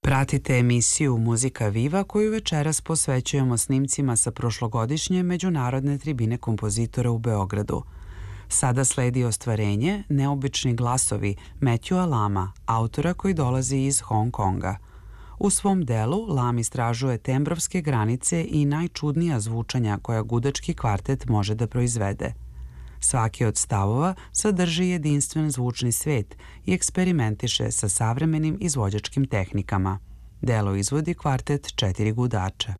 Pratite emisiju Muzika Viva koju večeras posvećujemo snimcima sa prošlogodišnje Međunarodne tribine kompozitora u Beogradu. Sada sledi ostvarenje Neobični glasovi Matthewa Lama, autora koji dolazi iz Hong Konga. U svom delu Lam istražuje tembrovske granice i najčudnija zvučanja koja gudački kvartet može da proizvede. Svaki od stavova sadrži jedinstven zvučni svet i eksperimentiše sa savremenim izvođačkim tehnikama. Delo izvodi kvartet 4 gudača.